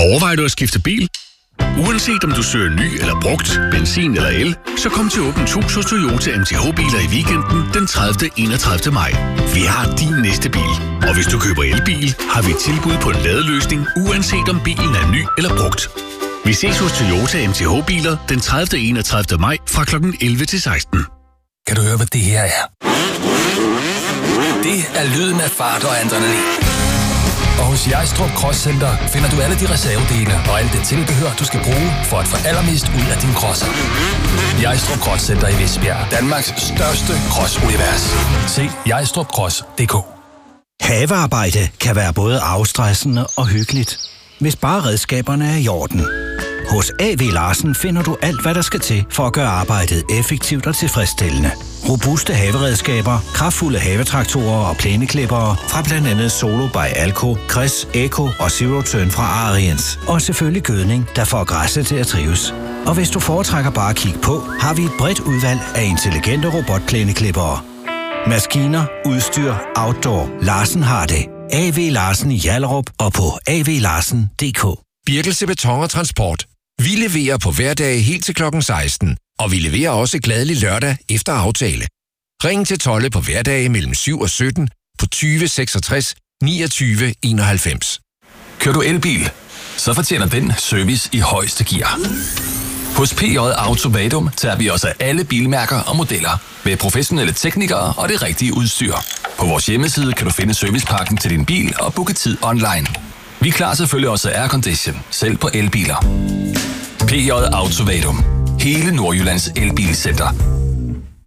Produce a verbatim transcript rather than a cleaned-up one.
Overvejer du at skifte bil? Uanset om du søger ny eller brugt, benzin eller el, så kom til Åbent Hus hos Toyota M T H-biler i weekenden den tredivte til enogtredivte maj. Vi har din næste bil. Og hvis du køber elbil, har vi et tilbud på en ladeløsning, uanset om bilen er ny eller brugt. Vi ses hos Toyota M T H-biler den tredivte til enogtredivte maj fra klokken elleve til seksten. Kan du høre, hvad det her er? Det er lyden af fart og adrenalin. Og hos Jejstrup Cross Center finder du alle de reservedele og alt det tilbehør, du skal bruge for at få allermest ud af din crosser. Jejstrup Cross Center i Visbjerg. Danmarks største cross-univers. Se jejstrup cross punktum d k. Havearbejde kan være både afstressende og hyggeligt, hvis bare redskaberne er i orden. Hos A V Larsen finder du alt, hvad der skal til for at gøre arbejdet effektivt og tilfredsstillende. Robuste haveredskaber, kraftfulde havetraktorer og plæneklippere fra blandt andet Solo by Alco, Chris, Eco og Zero Turn fra Ariens. Og selvfølgelig gødning, der får græsset til at trives. Og hvis du foretrækker bare at kigge på, har vi et bredt udvalg af intelligente robotplæneklippere. Maskiner, udstyr, outdoor. Larsen har det. A V Larsen i Hjallerup og på a v larsen punktum d k. Birkelse Beton og Transport. Vi leverer på hverdage helt til klokken seksten, og vi leverer også glædelig lørdag efter aftale. Ring til Tolle på hverdage mellem syv og sytten på tyve seksogtres niogtyve enoghalvfems. Kører du elbil? Så fortjener den service i højeste gear. Hos P J Automatum tager vi os af alle bilmærker og modeller med professionelle teknikere og det rigtige udstyr. På vores hjemmeside kan du finde servicepakken til din bil og booke tid online. Vi klarer selvfølgelig også aircondition, selv på elbiler. P J Automatum. Hele Nordjyllands elbilcenter.